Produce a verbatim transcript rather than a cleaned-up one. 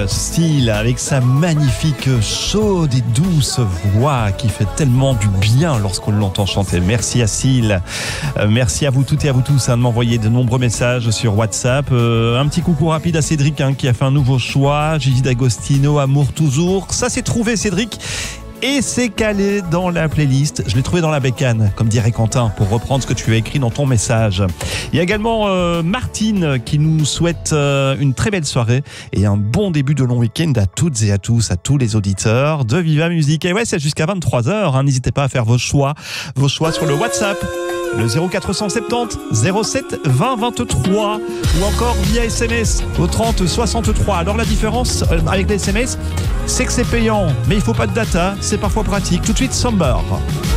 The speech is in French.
Style avec sa magnifique, chaude et douce voix qui fait tellement du bien lorsqu'on l'entend chanter. Merci à Syl. Euh, merci à vous toutes et à vous tous hein, de m'envoyer de nombreux messages sur WhatsApp. Euh, un petit coucou rapide à Cédric hein, qui a fait un nouveau choix. Gigi D'Agostino, Amour toujours. Ça s'est trouvé Cédric. Et c'est calé dans la playlist. Je l'ai trouvé dans la bécane, comme dirait Quentin, pour reprendre ce que tu as écrit dans ton message. Il y a également euh, Martine qui nous souhaite euh, une très belle soirée et un bon début de long week-end à toutes et à tous, à tous les auditeurs de Viva Musique. Et ouais, c'est jusqu'à vingt-trois heures. Hein. N'hésitez pas à faire vos choix, vos choix sur le WhatsApp. Le zéro quatre cent soixante-dix zéro sept vingt vingt-trois ou encore via S M S au trente soixante-trois. Alors la différence avec les S M S, c'est que c'est payant, mais il faut pas de data, c'est parfois pratique. Tout de suite, Somber.